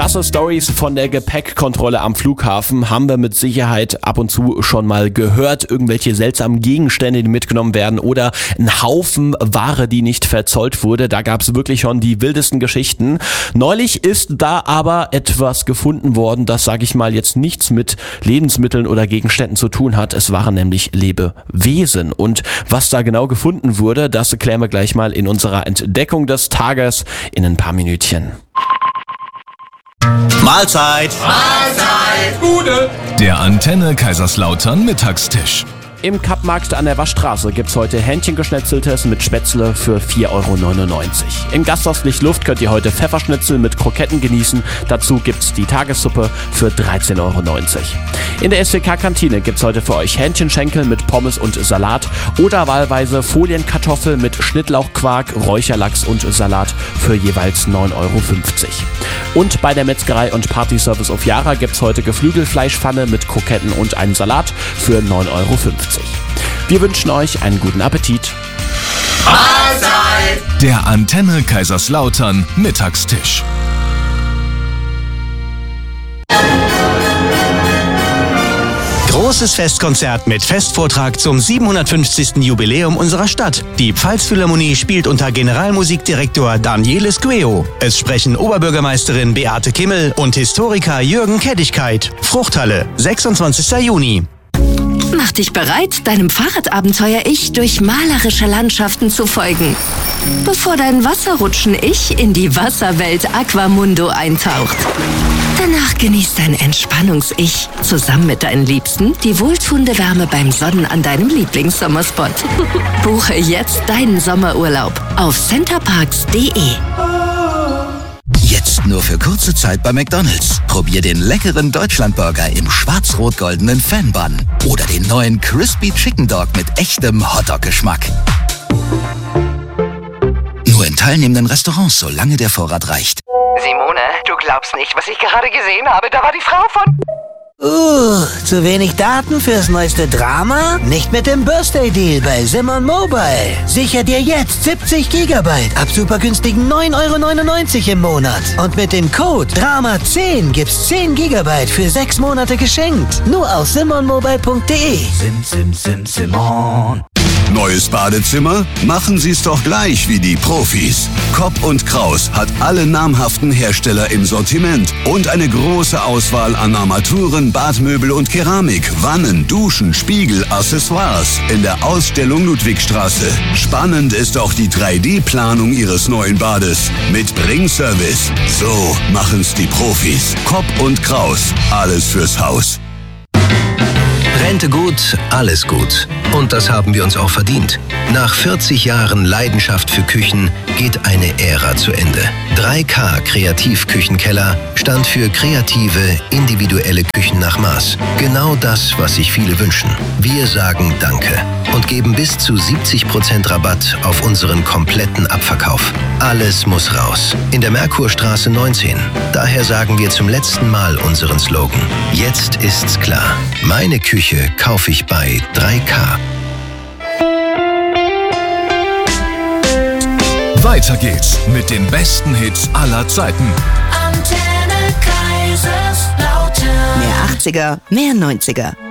Krasse Stories von der Gepäckkontrolle am Flughafen haben wir mit Sicherheit ab und zu schon mal gehört. Irgendwelche seltsamen Gegenstände, die mitgenommen werden oder ein Haufen Ware, die nicht verzollt wurde. Da gab es wirklich schon die wildesten Geschichten. Neulich ist da aber etwas gefunden worden, das, sage ich mal, jetzt nichts mit Lebensmitteln oder Gegenständen zu tun hat. Es waren nämlich Lebewesen. Und was da genau gefunden wurde, das erklären wir gleich mal in unserer Entdeckung des Tages in ein paar Minütchen. Mahlzeit! Mahlzeit! Bude! Der Antenne Kaiserslautern Mittagstisch. Im Kappmarkt an der Waschstraße gibt's heute Hähnchengeschnetzeltes mit Spätzle für 4,99 €. Im Gasthaus Lichtluft könnt ihr heute Pfefferschnitzel mit Kroketten genießen. Dazu gibt's die Tagessuppe für 13,90 €. In der SWK-Kantine gibt's heute für euch Hähnchenschenkel mit Pommes und Salat oder wahlweise Folienkartoffel mit Schnittlauchquark, Räucherlachs und Salat für jeweils 9,50 €. Und bei der Metzgerei und Partyservice auf Jara gibt's heute Geflügelfleischpfanne mit Kroketten und einen Salat für 9,50 €. Wir wünschen euch einen guten Appetit. Mahlzeit! Der Antenne Kaiserslautern Mittagstisch. Großes Festkonzert mit Festvortrag zum 750. Jubiläum unserer Stadt. Die Pfalzphilharmonie spielt unter Generalmusikdirektor Daniele Squeo. Es sprechen Oberbürgermeisterin Beate Kimmel und Historiker Jürgen Kettigkeit. Fruchthalle, 26. Juni. Mach dich bereit, deinem Fahrradabenteuer-Ich durch malerische Landschaften zu folgen. Bevor dein Wasserrutschen-Ich in die Wasserwelt Aquamundo eintaucht. Danach genießt dein Entspannungs-Ich zusammen mit deinen Liebsten die wohltuende Wärme beim Sonnen an deinem Lieblingssommerspot. Buche jetzt deinen Sommerurlaub auf centerparks.de. Jetzt nur für kurze Zeit bei McDonald's. Probier den leckeren Deutschlandburger im schwarz-rot-goldenen Fan-Bun oder den neuen Crispy Chicken Dog mit echtem Hotdog-Geschmack. Nur in teilnehmenden Restaurants, solange der Vorrat reicht. Simone, du glaubst nicht, was ich gerade gesehen habe. Da war die Frau von... Zu wenig Daten fürs neueste Drama? Nicht mit dem Birthday-Deal bei Simon Mobile. Sicher dir jetzt 70 GB ab super günstigen 9,99 € im Monat. Und mit dem Code DRAMA10 gibt's 10 GB für 6 Monate geschenkt. Nur auf simonmobile.de. Simon. Neues Badezimmer? Machen Sie es doch gleich wie die Profis. Kopp & Kraus hat alle namhaften Hersteller im Sortiment und eine große Auswahl an Armaturen, Badmöbel und Keramik, Wannen, Duschen, Spiegel, Accessoires in der Ausstellung Ludwigstraße. Spannend ist auch die 3D-Planung Ihres neuen Bades mit Bringservice. So machen's die Profis. Kopp & Kraus. Alles fürs Haus. Rente gut, alles gut. Und das haben wir uns auch verdient. Nach 40 Jahren Leidenschaft für Küchen geht eine Ära zu Ende. 3K Kreativküchenkeller stand für kreative, individuelle Küchen nach Maß. Genau das, was sich viele wünschen. Wir sagen Danke und geben bis zu 70% Rabatt auf unseren kompletten Abverkauf. Alles muss raus. In der Merkurstraße 19. Daher sagen wir zum letzten Mal unseren Slogan. Jetzt ist's klar. Meine Küche kaufe ich bei 3K. Weiter geht's mit den besten Hits aller Zeiten. Antenne Kaiserslautern. Mehr 80er, mehr 90er.